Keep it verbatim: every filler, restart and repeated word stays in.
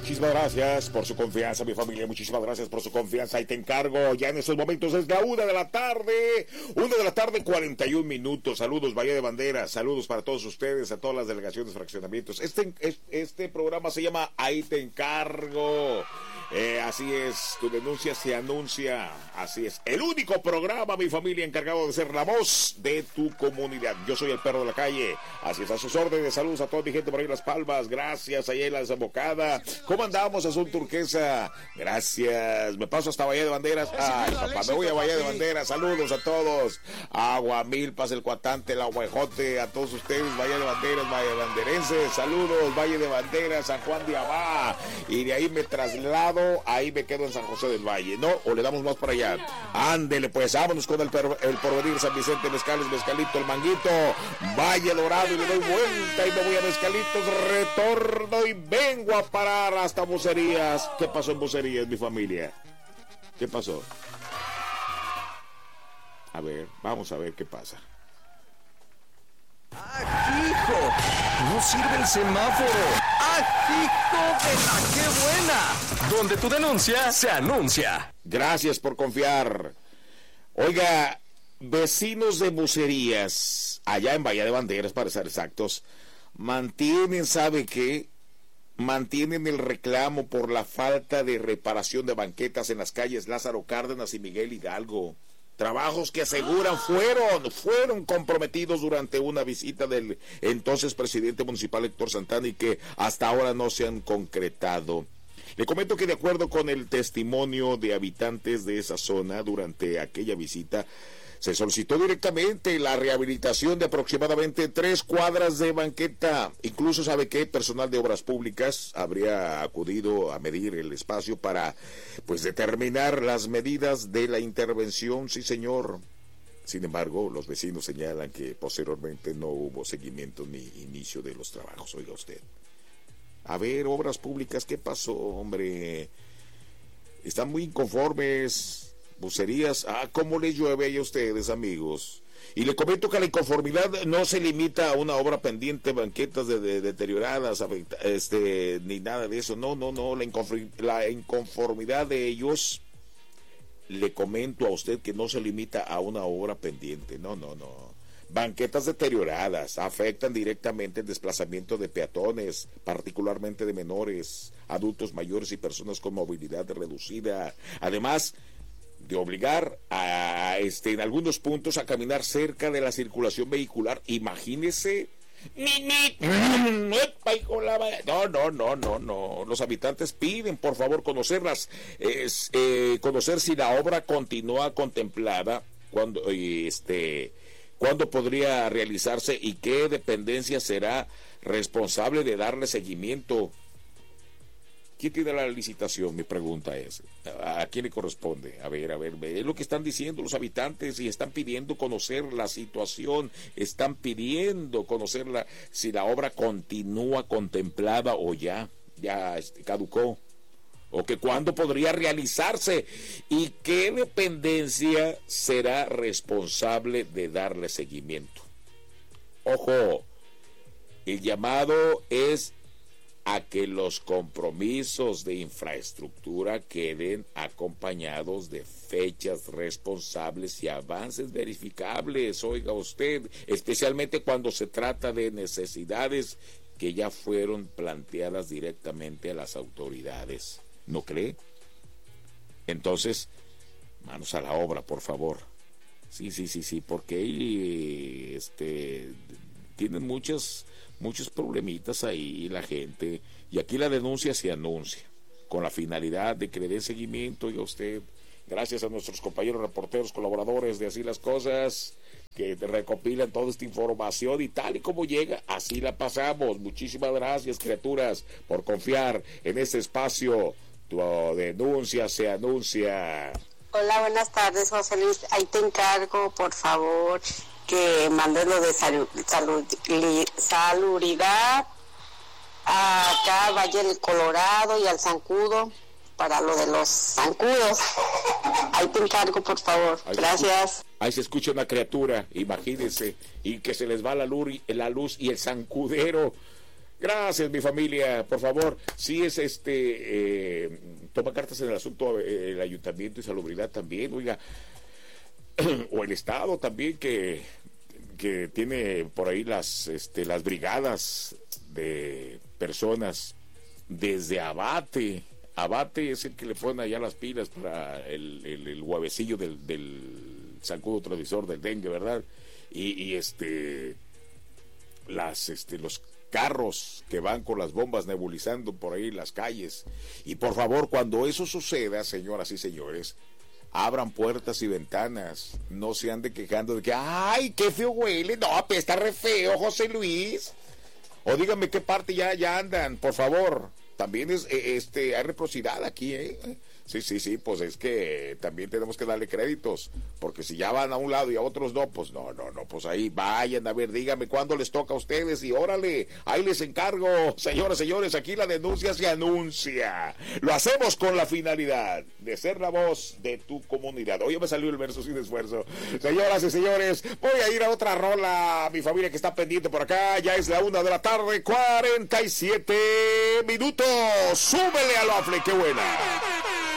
Muchísimas gracias por su confianza, mi familia. Muchísimas gracias por su confianza. Ahí te encargo. Ya en estos momentos es la una de la tarde. Una de la tarde, cuarenta y un minutos. Saludos, Bahía de Banderas. Saludos para todos ustedes, a todas las delegaciones, fraccionamientos. Este, este programa se llama Ahí te encargo. Eh, así es, tu denuncia se anuncia. Así es. El único programa, mi familia, encargado de ser la voz de tu comunidad. Yo soy el perro de la calle. Así es, a sus órdenes. Saludos a toda mi gente por ahí en Las Palmas. Gracias, allá en la Desembocada. ¿Cómo andamos, Azul Turquesa? Gracias. Me paso hasta Bahía de Banderas. Ay, papá, me voy a Bahía de Banderas. Saludos a todos. Aguamilpas, el Cuatante, el Aguajote, a todos ustedes. Bahía de Banderas, Bahía de Banderenses. Saludos, Valle de Banderas, San Juan de Abá. Y de ahí me traslado, ahí me quedo en San José del Valle, ¿no? O le damos más para allá. Ándele, pues, vámonos con el, per, el Porvenir, San Vicente, Mezcales, Mezcalito, el Manguito, Valle Dorado, y le doy vuelta y me voy a Mezcalitos, retorno y vengo a parar hasta Bucerías. ¿Qué pasó en Bucerías, mi familia? ¿Qué pasó? A ver, vamos a ver qué pasa. ¡Ah, hijo! ¡No sirve el semáforo! ¡Ah, hijo de la qué buena! Donde tu denuncia se anuncia. Gracias por confiar. Oiga, vecinos de Bucerías, allá en Bahía de Banderas, para ser exactos, mantienen, ¿sabe qué? Mantienen el reclamo por la falta de reparación de banquetas en las calles Lázaro Cárdenas y Miguel Hidalgo. Trabajos que aseguran fueron, fueron comprometidos durante una visita del entonces presidente municipal Héctor Santana y que hasta ahora no se han concretado. Le comento que de acuerdo con el testimonio de habitantes de esa zona durante aquella visita, se solicitó directamente la rehabilitación de aproximadamente tres cuadras de banqueta. Incluso, ¿sabe qué? Personal de obras públicas habría acudido a medir el espacio para, pues, determinar las medidas de la intervención, sí señor. Sin embargo, los vecinos señalan que posteriormente no hubo seguimiento ni inicio de los trabajos. Oiga usted. A ver, obras públicas, ¿qué pasó, hombre? Están muy inconformes. Bucerías, ah, ¿cómo les llueve a ustedes, amigos? Y le comento que la inconformidad no se limita a una obra pendiente, banquetas de, de, deterioradas, afecta, este, ni nada de eso. No, no, no, la, inconform, la inconformidad de ellos, le comento a usted que no se limita a una obra pendiente. No, no, no. Banquetas deterioradas afectan directamente el desplazamiento de peatones, particularmente de menores, adultos mayores y personas con movilidad reducida. Además de obligar a, este, en algunos puntos a caminar cerca de la circulación vehicular. Imagínese. No, no, no, no, no. Los habitantes piden, por favor, conocerlas, es, eh, conocer si la obra continúa contemplada, cuando, este, cuándo podría realizarse y qué dependencia será responsable de darle seguimiento. ¿Quién tiene la licitación? Mi pregunta es, ¿a quién le corresponde? A ver, a ver, es lo que están diciendo los habitantes y están pidiendo conocer la situación, están pidiendo conocer la, si la obra continúa contemplada o ya, ya este, caducó, o que cuándo podría realizarse y qué dependencia será responsable de darle seguimiento. Ojo, el llamado es a que los compromisos de infraestructura queden acompañados de fechas responsables y avances verificables, oiga usted, especialmente cuando se trata de necesidades que ya fueron planteadas directamente a las autoridades. ¿No cree? Entonces, manos a la obra, por favor. Sí, sí, sí, sí, porque este, tienen muchas... muchos problemitas ahí la gente, y aquí la denuncia se anuncia con la finalidad de que le den seguimiento. Y a usted, gracias a nuestros compañeros reporteros, colaboradores de Así las Cosas, que recopilan toda esta información y tal y como llega, así la pasamos. Muchísimas gracias, criaturas, por confiar en este espacio. Tu denuncia se anuncia. Hola, buenas tardes, José Luis. Ahí te encargo, por favor, que mandes lo de salud, salud, salubridad acá al Valle del Colorado y al Zancudo para lo de los zancudos. Ahí te encargo, por favor. Ahí gracias. Se, ahí se escucha una criatura, imagínense, y que se les va la luz, la luz y el zancudero. Gracias, mi familia. Por favor, si es este, eh, toma cartas en el asunto, eh, el ayuntamiento y salubridad también, oiga, o el Estado también, que, que tiene por ahí las, este, las brigadas de personas desde Abate. Abate es el que le pone allá las pilas para el, el, el huevecillo del, del zancudo transmisor del dengue, ¿verdad? Y, y este, las, este, los carros que van con las bombas nebulizando por ahí las calles. Y por favor, cuando eso suceda, señoras y señores, abran puertas y ventanas, no se ande quejando de que ¡ay, qué feo huele! No, pues está re feo, José Luis. O díganme qué parte ya, ya andan, por favor. También es, este, hay reciprocidad aquí, ¿eh? Sí, sí, sí, pues es que también tenemos que darle créditos, porque si ya van a un lado y a otros no, pues no, no, no, pues ahí vayan, a ver, díganme cuándo les toca a ustedes y órale, ahí les encargo. Señoras, señores, aquí la denuncia se anuncia. Lo hacemos con la finalidad de ser la voz de tu comunidad. Oye, me salió el verso sin esfuerzo. Señoras y señores, voy a ir a otra rola, mi familia que está pendiente por acá, ya es la una de la tarde, cuarenta y siete minutos. Súbele a la fle, qué buena.